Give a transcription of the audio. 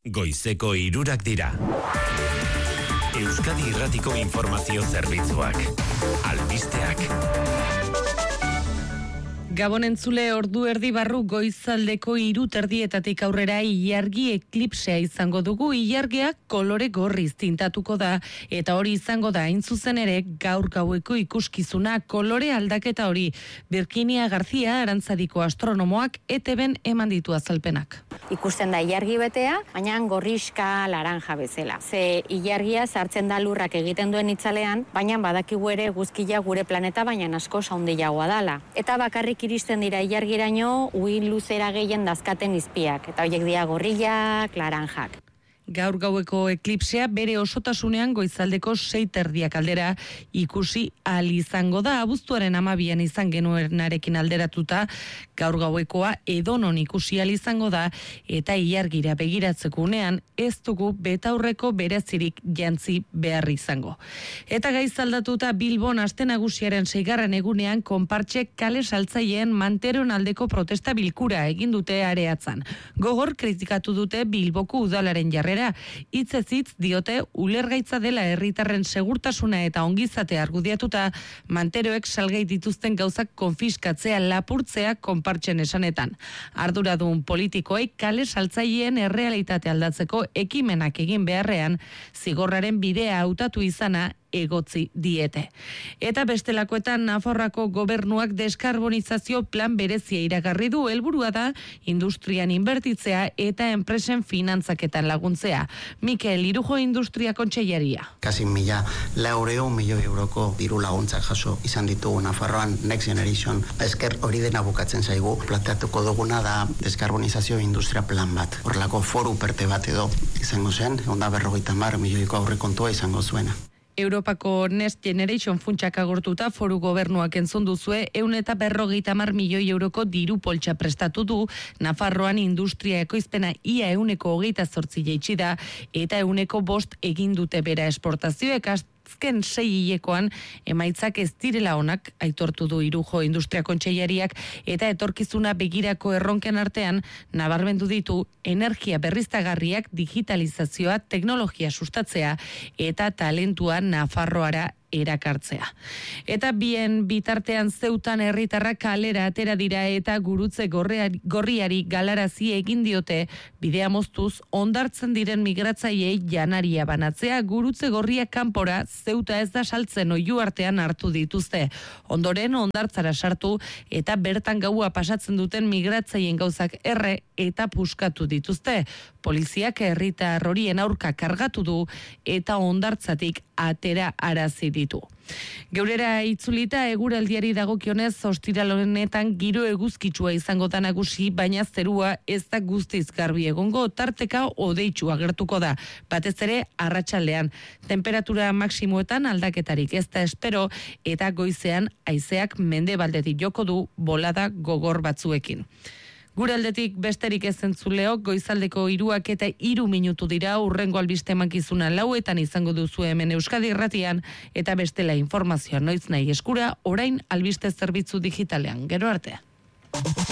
Goizeko 3 dira. Euskadi Irratiko Informazio Zerbitzuak. Albisteak. Gabon entzule, ordu erdi barru goizaldeko 3:30 aurrera ilargi eklipsea izango dugu. Ilargiak kolore gorriz tintatuko da, eta hori izango da hain zuzen ere gaur gaueko ikuskizuna. Kolore aldaketa hori Birkinia Garzia Arantzadiko astronomoak ETBen eman ditu azalpenak. Ikusten da ilargi betea, baina gorriska laranja bezala. Ze ilargia sartzen da lurrak egiten duen itzalean, baina badakigu ere eguzkia gure planeta baina asko handiagoa dala. Eta bakarrik iristen dira ilargiraino uhin luzera gehien dazkaten izpiak, eta horiek dira gorriak, laranjak. Gaur gaueko eklipsea bere osotasunean goizaldeko 6:30 aldera ikusi ahal izango da. Abuztuaren 12an izan genuenarekin alderatuta, gaur gauekoa edonon ikusi ahal izango da, eta ilargira begiratzeko unean ez dugu betaurreko berezirik jantzi behar izango. Eta gaiz aldatuta Bilbon aste nagusiaren 6. egunean konpartsek kale saltzaileen manteron aldeko protesta bilkura egin dute areatzan. Gogor kritikatu dute Bilboko udalaren jarrera. Hitzez hitz diote ulergaitza dela herritarren segurtasuna eta ongizatea argudiatuta, manteroek salgai dituzten gauzak konfiskatzea, lapurtzea konpartsen esanetan. Arduradun politikoei kale saltzaileen errealitate aldatzeko ekimenak egin beharrean, zigorraren bidea hautatu izana egotzi diete. Eta bestelakoetan Nafarroako gobernuak deskarbonizazio plan berezia iragarri du. Helburua da industrian inbertitzea eta enpresen finantzaketan laguntzea. Mikel Irujo industria kontseilaria. Kasi 1.400 milioi euroko diru laguntzak jaso izan ditugu Nafarroan Next Generation. Esker hori dena bukatzen zaigu. Planteatuko duguna da deskarbonizazio industria plan bat. Horrelako foru perte bat edo izango zen, onda 50 milioiko aurrekontua izango zuena. Europako Next Generation funtsak agortuta foru gobernuak entzun duzue 150 milioi euroko diru poltsa prestatu du. Nafarroan industria ekoizpena ia 28% jaitsi da, eta 5% egin dute bera esportazioek. Azken 6 hilekoan emaitzak ez direla onak, aitortu du Irujo industria kontseilariak, eta etorkizuna begirako erronken artean nabarmendu ditu energia berriztagarriak, digitalizazioa, teknologia sustatzea eta talentua Nafarroara erakartzea. Eta bien bitartean Zeutan herritarrak kalera atera dira eta gurutze gorriari galarazi egin diote, bidea moztuz hondartzen diren migratzaileei janaria banatzea. Gurutze gorria kanpora, Zeuta ez da saltzen oihu artean hartu dituzte. Ondoren hondartzara sartu eta bertan gaua pasatzen duten migratzaileen gauzak erre eta puskatu dituzte. Poliziak herritar horien aurka kargatu du eta hondartzatik atera arazi ditu. Geurera itzulita eguraldiari dagokionez ostiral honetan giro eguzkitsua izango da nagusi, baina zerua ez da guztiz garbi egongo, tarteka hodeitsu agertuko da, batez ere arratsaldean. Temperatura maksimoetan aldaketarik ez da espero, eta goizean haizeak mendebaldetik joko du bolada gogor batzuekin. Gure aldetik besterik ez entzuleok, goizaldeko 3:03 dira, urrengo albiste emankizuna 4:00 izango duzu hemen Euskadi Irratian, eta bestela informazioa noiz nahi eskura, orain albiste zerbitzu digitalean. Gero arte.